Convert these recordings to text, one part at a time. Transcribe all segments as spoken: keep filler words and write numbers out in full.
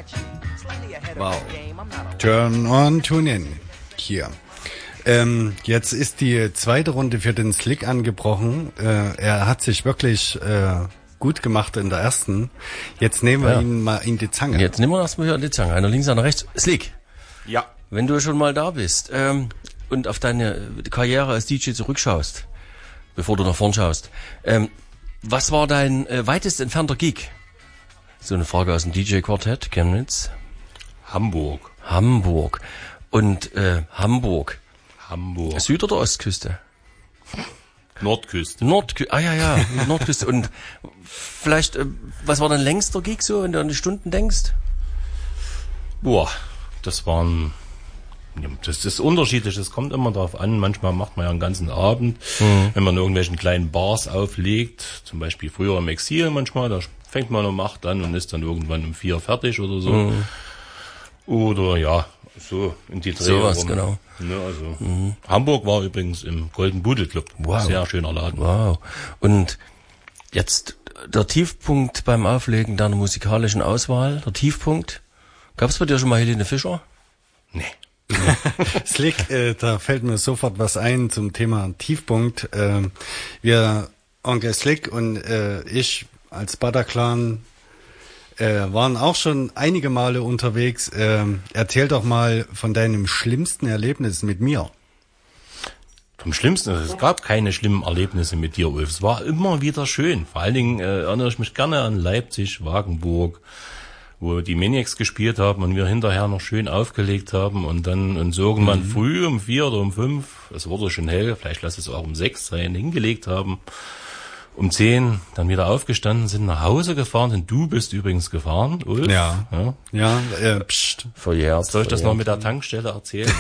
Wow. Turn on, tune in. Hier. Ähm, jetzt ist die zweite Runde für den Slick angebrochen. Äh, er hat sich wirklich äh, gut gemacht in der ersten. Jetzt nehmen wir ja. ihn mal in die Zange. Jetzt nehmen wir erstmal hier in die Zange. Einer links, einer rechts. Slick. Ja. Wenn du schon mal da bist ähm, und auf deine Karriere als D J zurückschaust, bevor du nach vorn schaust, ähm, was war dein äh, weitest entfernter Gig? So eine Frage aus dem D J-Quartett, Chemnitz. Hamburg. Hamburg. Und äh, Hamburg. Hamburg. Süd- oder Ostküste? Nordküste. Nordküste. Ah ja, ja, Nordküste. Und vielleicht, äh, was war dein längster Gig so, wenn du an die Stunden denkst? Boah, das waren... Das ist unterschiedlich, das kommt immer darauf an. Manchmal macht man ja einen ganzen Abend, mhm. wenn man in irgendwelchen kleinen Bars auflegt, zum Beispiel früher im Exil manchmal, da fängt man um acht an und ist dann irgendwann um vier fertig oder so. Mhm. Oder ja, so in die Dreh. Sowas, rum. Genau. Ja, also mhm. Hamburg war übrigens im Golden Budel Club. Wow. Sehr schöner Laden. Wow. Und jetzt der Tiefpunkt beim Auflegen deiner musikalischen Auswahl, der Tiefpunkt. Gab's bei dir schon mal Helene Fischer? Nee. Slick, äh, da fällt mir sofort was ein zum Thema Tiefpunkt. Äh, wir, Onkel Slick und äh, ich als Bataclan äh, waren auch schon einige Male unterwegs. Äh, erzähl doch mal von deinem schlimmsten Erlebnis mit mir. Vom Schlimmsten, es gab keine schlimmen Erlebnisse mit dir, Ulf. Es war immer wieder schön. Vor allen Dingen äh, erinnere ich mich gerne an Leipzig, Wagenburg, wo die Maniacs gespielt haben und wir hinterher noch schön aufgelegt haben und dann uns irgendwann mhm. früh um vier oder um fünf, es wurde schon hell, vielleicht lass es auch um sechs sein, hingelegt haben, um zehn dann wieder aufgestanden sind, nach Hause gefahren sind. Du bist übrigens gefahren, Ulf. Ja, ja, ja äh, pst. Verjährt. Soll ich das noch mit der Tankstelle erzählen?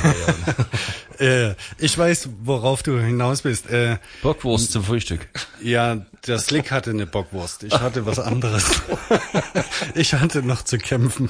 äh, ich weiß, worauf du hinaus bist. Äh, Bockwurst zum Frühstück. Ja, der Slick hatte eine Bockwurst. Ich hatte was anderes. Ich hatte noch zu kämpfen.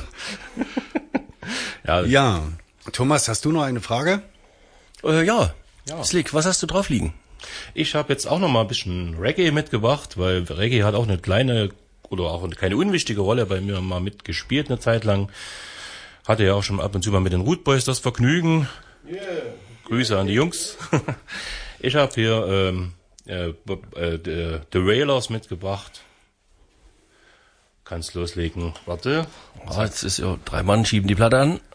Ja, ja. Thomas, hast du noch eine Frage? Äh, ja. ja. Slick, was hast du drauf liegen? Ich habe jetzt auch noch mal ein bisschen Reggae mitgebracht, weil Reggae hat auch eine kleine oder auch keine unwichtige Rolle bei mir mal mitgespielt eine Zeit lang. Hatte ja auch schon ab und zu mal mit den Root Boys das Vergnügen. Yeah. Grüße an die Jungs. Ich habe hier ähm, äh, äh, The Wailers mitgebracht. Kannst loslegen. Warte. Oh, jetzt ist ja drei Mann schieben die Platte an.